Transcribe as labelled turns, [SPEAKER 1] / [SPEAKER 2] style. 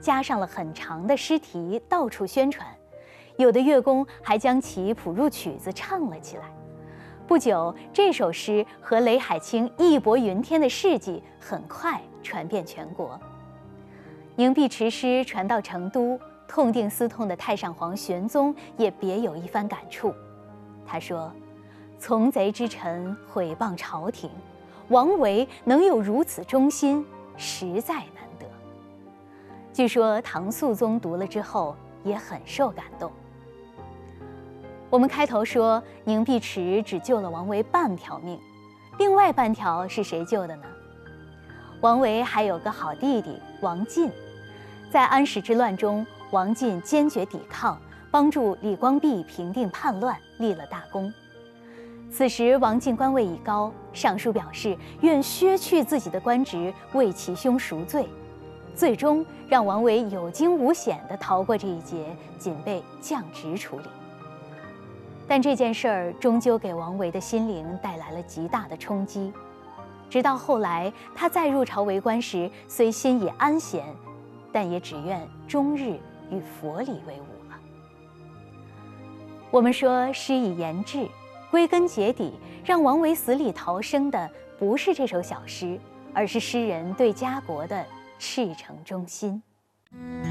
[SPEAKER 1] 加上了很长的诗题，到处宣传。有的乐工还将其谱入曲子唱了起来。不久，这首诗和雷海清义薄云天的事迹很快传遍全国。凝碧池诗传到成都，痛定思痛的太上皇玄宗也别有一番感触。他说：“从贼之臣毁谤朝廷，王维能有如此忠心，实在难得。”据说唐肃宗读了之后也很受感动。我们开头说凝碧池只救了王维半条命，另外半条是谁救的呢？王维还有个好弟弟王进，在安史之乱中，王进坚决抵抗，帮助李光弼平定叛乱，立了大功。此时王进官位已高，上书表示愿削去自己的官职，为其兄赎罪，最终让王维有惊无险地逃过这一劫，仅被降职处理。但这件事儿终究给王维的心灵带来了极大的冲击。直到后来，他再入朝为官时，虽心已安闲，但也只愿终日与佛理为伍了。我们说诗以言志，归根结底，让王维死里逃生的不是这首小诗，而是诗人对家国的赤诚忠心。